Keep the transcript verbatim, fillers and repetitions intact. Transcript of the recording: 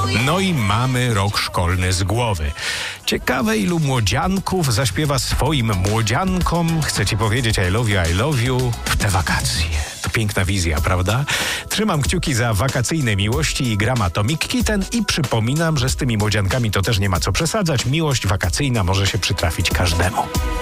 No i mamy rok szkolny z głowy. Ciekawe, ilu młodzianków zaśpiewa swoim młodziankom, chcę ci powiedzieć I love you, I love you w te wakacje. To piękna wizja, prawda? Trzymam kciuki za wakacyjne miłości i gram Atomic Kitten i przypominam, że z tymi młodziankami to też nie ma co przesadzać. Miłość wakacyjna może się przytrafić każdemu.